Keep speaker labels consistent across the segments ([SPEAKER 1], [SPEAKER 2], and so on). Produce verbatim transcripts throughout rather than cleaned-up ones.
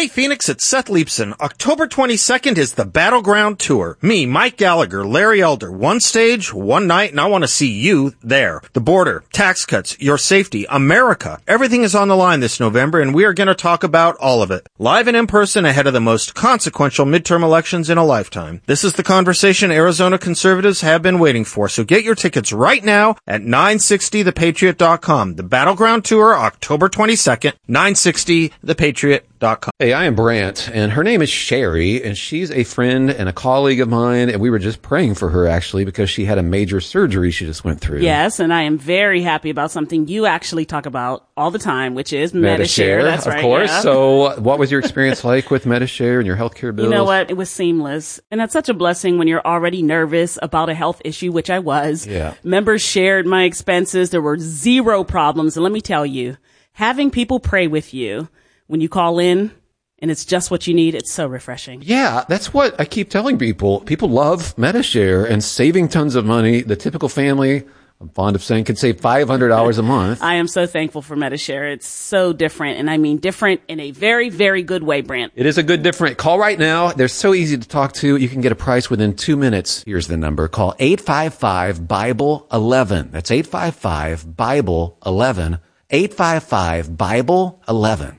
[SPEAKER 1] Hey Phoenix, it's Seth Leipson. October twenty-second is the Battleground Tour. Me, Mike Gallagher, Larry Elder, one stage, one night, and I want to see you there. The border, tax cuts, your safety, America. Everything is on the line this November, and we are going to talk about all of it. Live and in person ahead of the most consequential midterm elections in a lifetime. This is the conversation Arizona conservatives have been waiting for, so get your tickets right now at nine sixty the patriot dot com. The Battleground Tour, October twenty-second, nine sixty the patriot dot com.
[SPEAKER 2] Hey, I am Brant, and her name is Sherry, and she's a friend and a colleague of mine, and we were just praying for her, actually, because she had a major surgery she just went through.
[SPEAKER 3] Yes, and I am very happy about something you actually talk about all the time, which is Medi-Share. That's
[SPEAKER 2] of
[SPEAKER 3] right,
[SPEAKER 2] course.
[SPEAKER 3] yeah.
[SPEAKER 2] So what was your experience like with Medi-Share and your healthcare bills?
[SPEAKER 3] You know what? It was seamless. And that's such a blessing when you're already nervous about a health issue, which I was.
[SPEAKER 2] Yeah.
[SPEAKER 3] Members shared my expenses. There were zero problems. And let me tell you, having people pray with you when you call in, and it's just what you need, it's so refreshing.
[SPEAKER 2] Yeah, that's what I keep telling people. People love Medi-Share and saving tons of money. The typical family, I'm fond of saying, can save five hundred dollars a month.
[SPEAKER 3] I am so thankful for Medi-Share. It's so different, and I mean different in a very, very good way, Brant.
[SPEAKER 2] It is a good different. Call right now. They're so easy to talk to. You can get a price within two minutes. Here's the number. Call eight five five Bible eleven. That's eight five five Bible eleven. eight five five Bible eleven.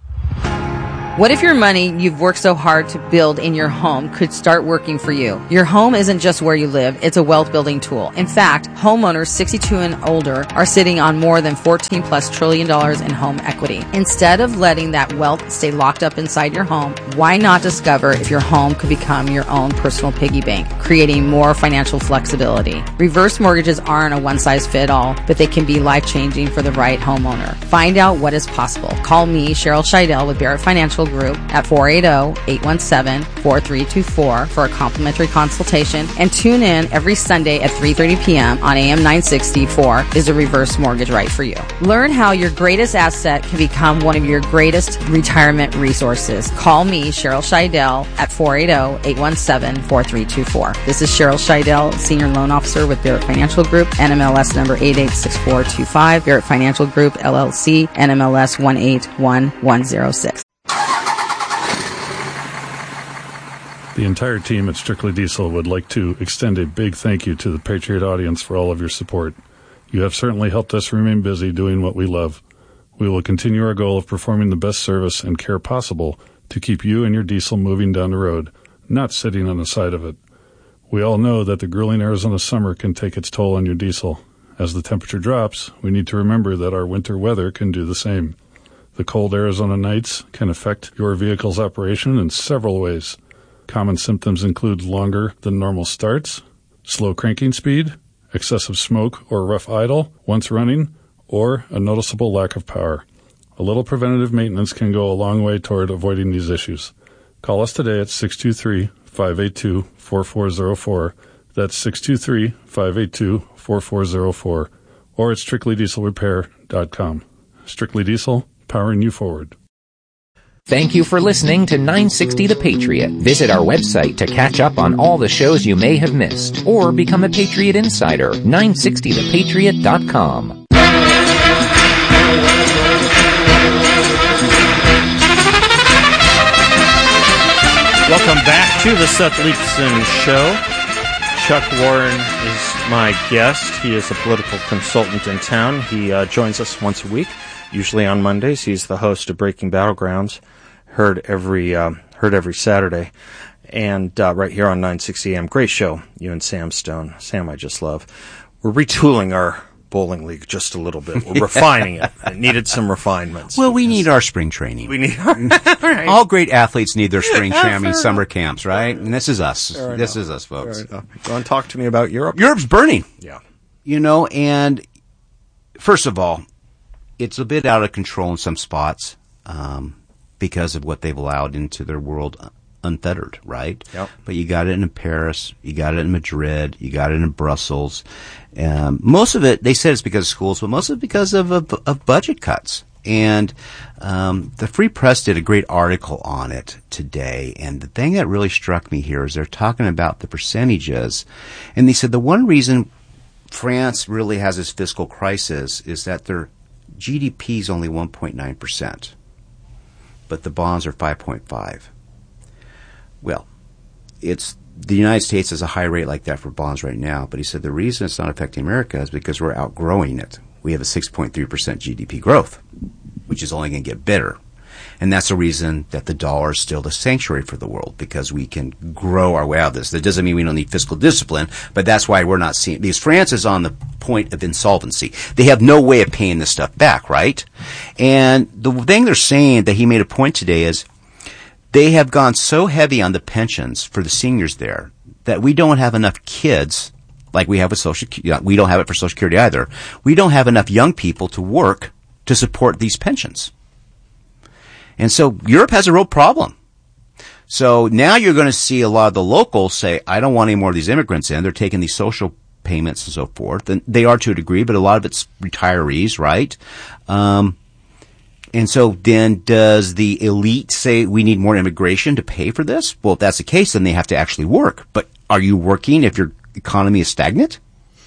[SPEAKER 4] What if your money you've worked so hard to build in your home could start working for you? Your home isn't just where you live, it's a wealth building tool. In fact, homeowners sixty-two and older are sitting on more than fourteen plus trillion dollars in home equity. Instead of letting that wealth stay locked up inside your home, why not discover if your home could become your own personal piggy bank, creating more financial flexibility? Reverse mortgages aren't a one-size-fit-all, but they can be life-changing for the right homeowner. Find out what is possible. Call me, Cheryl Scheidel with Barrett Financial Group at four eight zero, eight one seven, four three two four for a complimentary consultation, and tune in every Sunday at three thirty p.m. on A M nine sixty for Is a Reverse Mortgage Right for You? Learn how your greatest asset can become one of your greatest retirement resources. Call me, Cheryl Scheidel, at four eight zero, eight one seven, four three two four. This is Cheryl Scheidel, Senior Loan Officer with Barrett Financial Group, N M L S number eight eight six four two five, Barrett Financial Group, L L C, N M L S one eight one one zero six.
[SPEAKER 5] The entire team at Strictly Diesel would like to extend a big thank you to the Patriot audience for all of your support. You have certainly helped us remain busy doing what we love. We will continue our goal of performing the best service and care possible to keep you and your diesel moving down the road, not sitting on the side of it. We all know that the grueling Arizona summer can take its toll on your diesel. As the temperature drops, we need to remember that our winter weather can do the same. The cold Arizona nights can affect your vehicle's operation in several ways. Common symptoms include longer than normal starts, slow cranking speed, excessive smoke or rough idle once running, or a noticeable lack of power. A little preventative maintenance can go a long way toward avoiding these issues. Call us today at six two three, five eight two, four four zero four. That's six two three, five eight two, four four zero four. Or at strictly diesel repair dot com. Strictly Diesel, powering you forward.
[SPEAKER 6] Thank you for listening to nine sixty The Patriot. Visit our website to catch up on all the shows you may have missed, or become a Patriot Insider, nine sixty the patriot dot com.
[SPEAKER 1] Welcome back to the Seth Leipson Show. Chuck Warren is my guest. He is a political consultant in town. He uh, joins us once a week, usually on Mondays. He's the host of Breaking Battlegrounds, heard every um, heard every Saturday, and uh, right here on nine sixty A M. Great show, you and Sam Stone. Sam, I just love. We're retooling our bowling league just a little bit. We're refining it. It needed some refinements.
[SPEAKER 7] Well, we need our spring training.
[SPEAKER 1] We need our, right.
[SPEAKER 7] All great athletes need their spring training, summer camps, right? And this is us.
[SPEAKER 1] Fair
[SPEAKER 7] this
[SPEAKER 1] enough.
[SPEAKER 7] is us, folks.
[SPEAKER 1] Fair enough. Go and talk to me about Europe.
[SPEAKER 7] Europe's burning.
[SPEAKER 1] Yeah.
[SPEAKER 7] You know, and first of all, it's a bit out of control in some spots um, because of what they've allowed into their world unfettered, right?
[SPEAKER 1] Yep.
[SPEAKER 7] But you got it in Paris, you got it in Madrid, you got it in Brussels. Um, most of it, they said it's because of schools, but most of it because of, of, of budget cuts. And um, the Free Press did a great article on it today. And the thing that really struck me here is they're talking about the percentages. And they said the one reason France really has this fiscal crisis is that their G D P is only one point nine percent. but the bonds are five point five. Well, it's the United States has a high rate like that for bonds right now, but he said the reason it's not affecting America is because we're outgrowing it. We have a six point three percent G D P growth, which is only going to get better. And that's the reason that the dollar is still the sanctuary for the world, because we can grow our way out of this. That doesn't mean we don't need fiscal discipline, but that's why we're not seeing, because France is on the point of insolvency. They have no way of paying this stuff back, right? And the thing they're saying that he made a point today is they have gone so heavy on the pensions for the seniors there that we don't have enough kids, like we have with Social Security. We don't have it for Social Security either. We don't have enough young people to work to support these pensions. And so Europe has a real problem. So now you're going to see a lot of the locals say, I don't want any more of these immigrants in. They're taking these social payments and so forth. And they are to a degree, but a lot of it's retirees, right? Um, and so then does the elite say we need more immigration to pay for this? Well, if that's the case, then they have to actually work. But are you working if your economy is stagnant?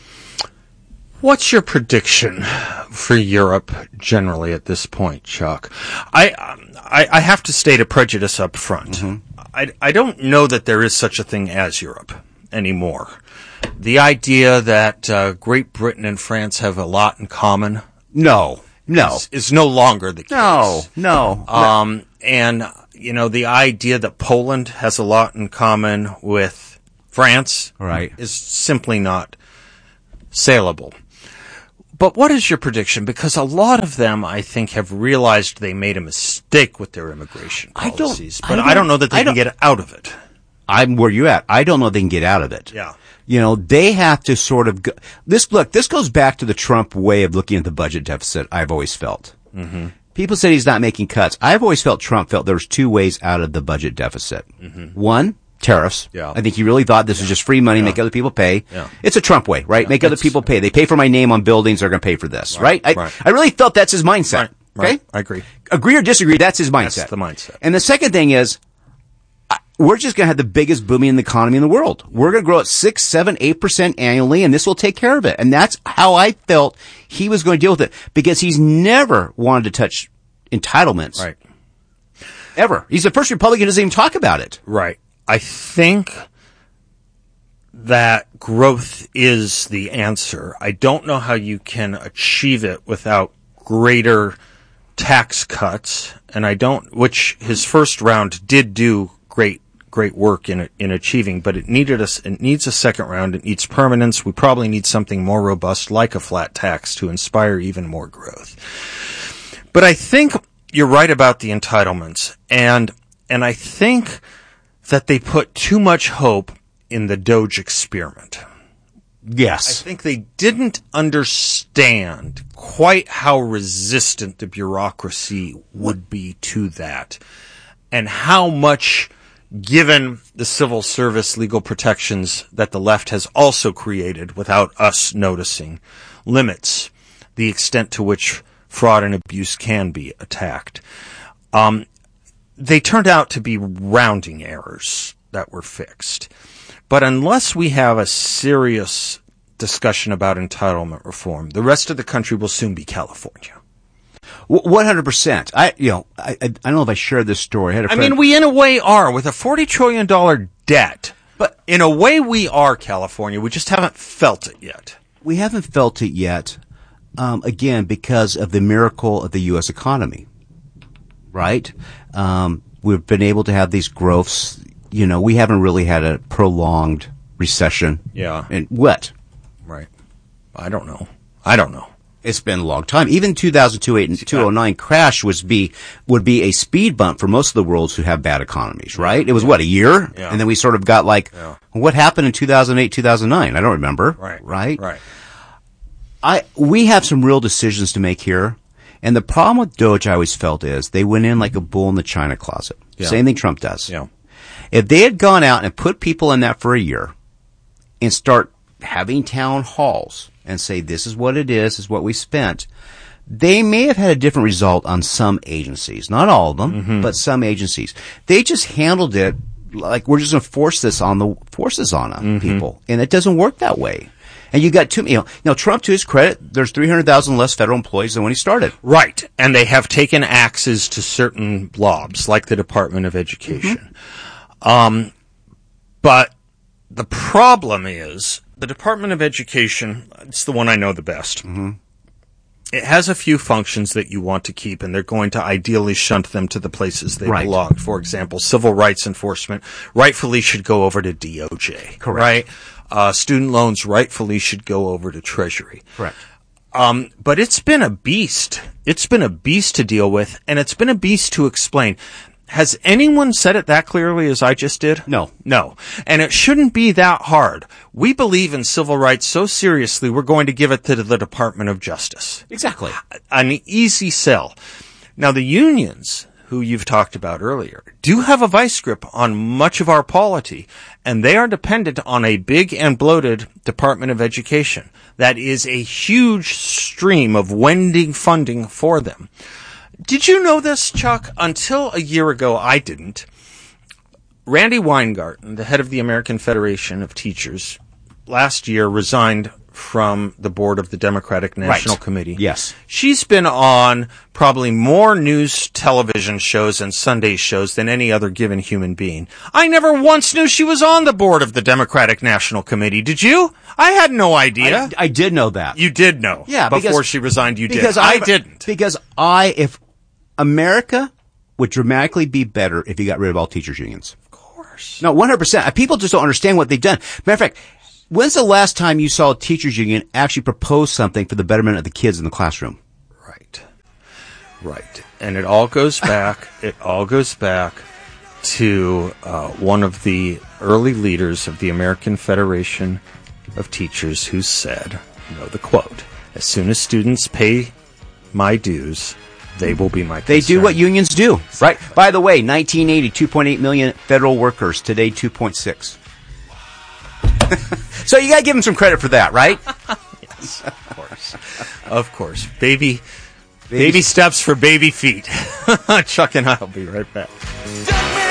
[SPEAKER 1] What's your prediction for Europe generally at this point, Chuck? I I, I have to state a prejudice up front. Mm-hmm. I, I don't know that there is such a thing as Europe anymore. The idea that uh, Great Britain and France have a lot in common,
[SPEAKER 7] no, no,
[SPEAKER 1] is, is no longer the case.
[SPEAKER 7] No, no.
[SPEAKER 1] Um, and you know, the idea that Poland has a lot in common with France,
[SPEAKER 7] right,
[SPEAKER 1] is simply not saleable. But what is your prediction? Because a lot of them, I think, have realized they made a mistake with their immigration policies.
[SPEAKER 7] I
[SPEAKER 1] but
[SPEAKER 7] don't, I
[SPEAKER 1] I
[SPEAKER 7] don't,
[SPEAKER 1] don't know that they can get out of it.
[SPEAKER 7] I'm where you at. I don't know they can get out of it.
[SPEAKER 1] Yeah.
[SPEAKER 7] You know, they have to sort of go, this. Look, this goes back to the Trump way of looking at the budget deficit. I've always felt. Mm-hmm. People said he's not making cuts. I've always felt Trump felt there was two ways out of the budget deficit. Mm-hmm. One, tariffs.
[SPEAKER 1] Yeah.
[SPEAKER 7] I think he really thought this yeah. was just free money, yeah. make other people pay.
[SPEAKER 1] Yeah.
[SPEAKER 7] It's a Trump way, right? Yeah, make other people pay. They pay for my name on buildings, they're going to pay for this, right?
[SPEAKER 1] Right.
[SPEAKER 7] I,
[SPEAKER 1] right.
[SPEAKER 7] I really felt that's his mindset.
[SPEAKER 1] Right.
[SPEAKER 7] Okay?
[SPEAKER 1] Right. I agree.
[SPEAKER 7] Agree or disagree, that's his mindset.
[SPEAKER 1] That's the mindset.
[SPEAKER 7] And the second thing is, we're just going to have the biggest booming in the economy in the world. We're going to grow at six, seven, eight percent annually, and this will take care of it. And that's how I felt he was going to deal with it, because he's never wanted to touch entitlements.
[SPEAKER 1] Right.
[SPEAKER 7] Ever. He's the first Republican who doesn't even talk about it.
[SPEAKER 1] Right. I think that growth is the answer. I don't know how you can achieve it without greater tax cuts, and I don't, which his first round did do great, great work in in achieving, but it needed us. It needs a second round. It needs permanence. We probably need something more robust, like a flat tax, to inspire even more growth. But I think you're right about the entitlements, and and I think that they put too much hope in the Doge experiment.
[SPEAKER 7] Yes.
[SPEAKER 1] I think they didn't understand quite how resistant the bureaucracy would be to that, and how much, given the civil service legal protections that the left has also created without us noticing, limits the extent to which fraud and abuse can be attacked. Um, they turned out to be rounding errors that were fixed. But unless we have a serious discussion about entitlement reform, the rest of the country will soon be California.
[SPEAKER 7] one hundred percent. I, you know, I, I don't know if I shared this story. I had a
[SPEAKER 1] I
[SPEAKER 7] friend.
[SPEAKER 1] mean, we in a way are, with a forty trillion dollars debt. But in a way we are California. We just haven't felt it yet.
[SPEAKER 7] We haven't felt it yet, um, again, because of the miracle of the U S economy. Right? Um, we've been able to have these growths. You know, we haven't really had a prolonged recession.
[SPEAKER 1] Yeah.
[SPEAKER 7] And what?
[SPEAKER 1] Right. I don't know. I don't know.
[SPEAKER 7] It's been a long time. Even two thousand two, eight, and two thousand nine crash was be would be a speed bump for most of the worlds who have bad economies, right? It was, what, a year?
[SPEAKER 1] Yeah.
[SPEAKER 7] And then we sort of got like,
[SPEAKER 1] yeah.
[SPEAKER 7] what happened in two thousand eight, two thousand nine? I don't remember.
[SPEAKER 1] Right.
[SPEAKER 7] Right?
[SPEAKER 1] Right.
[SPEAKER 7] I We have some real decisions to make here. And the problem with Doge, I always felt, is they went in like a bull in the china closet.
[SPEAKER 1] Yeah.
[SPEAKER 7] Same thing Trump does.
[SPEAKER 1] Yeah.
[SPEAKER 7] If they had gone out and put people in that for a year and start having town halls and say, this is what it is, this is what we spent, they may have had a different result on some agencies. Not all of them, mm-hmm. but some agencies. They just handled it like, we're just going to force this on the, forces on mm-hmm. people. And it doesn't work that way. And you got two, you know, now Trump, to his credit, there's three hundred thousand less federal employees than when he started.
[SPEAKER 1] Right. And they have taken axes to certain blobs, like the Department of Education. Mm-hmm. Um, but the problem is the Department of Education, it's the one I know the best.
[SPEAKER 7] Mm-hmm.
[SPEAKER 1] It has a few functions that you want to keep, and they're going to ideally shunt them to the places they
[SPEAKER 7] right.
[SPEAKER 1] belong. For example, civil rights enforcement rightfully should go over to D O J.
[SPEAKER 7] Correct.
[SPEAKER 1] Right? Uh, student loans rightfully should go over to Treasury.
[SPEAKER 7] Correct.
[SPEAKER 1] Um, but it's been a beast. It's been a beast to deal with, and it's been a beast to explain. Has anyone said it that clearly as I just did?
[SPEAKER 7] No.
[SPEAKER 1] No. And it shouldn't be that hard. We believe in civil rights so seriously, we're going to give it to the Department of Justice.
[SPEAKER 7] Exactly.
[SPEAKER 1] An easy sell. Now, the unions, who you've talked about earlier, do have a vice grip on much of our polity, and they are dependent on a big and bloated Department of Education. That is a huge stream of wending funding for them. Did you know this, Chuck? Until a year ago, I didn't. Randy Weingarten, the head of the American Federation of Teachers, last year resigned from the board of the Democratic National
[SPEAKER 7] right.
[SPEAKER 1] Committee.
[SPEAKER 7] Yes.
[SPEAKER 1] She's been on probably more news television shows and Sunday shows than any other given human being. I never once knew she was on the board of the Democratic National Committee. Did you? I had no idea.
[SPEAKER 7] I, I did know that.
[SPEAKER 1] You did know.
[SPEAKER 7] Yeah.
[SPEAKER 1] Before
[SPEAKER 7] because,
[SPEAKER 1] she resigned, you
[SPEAKER 7] because
[SPEAKER 1] did. I, I didn't.
[SPEAKER 7] Because I, if America would dramatically be better if you got rid of all teachers' unions.
[SPEAKER 1] Of course.
[SPEAKER 7] No, one hundred percent. People just don't understand what they've done. Matter of fact, when's the last time you saw a teachers' union actually propose something for the betterment of the kids in the classroom?
[SPEAKER 1] Right. Right. And it all goes back, it all goes back to uh, one of the early leaders of the American Federation of Teachers who said, you know, the quote, "As soon as students pay my dues, they will be my concern."
[SPEAKER 7] They do what unions do, right? By the way, nineteen eighty, two point eight million federal workers. Today, two point six. So you got to give them some credit for that, right?
[SPEAKER 1] Yes, of course. Of course. Baby, baby, baby steps for baby feet. Chuck and I will be right back.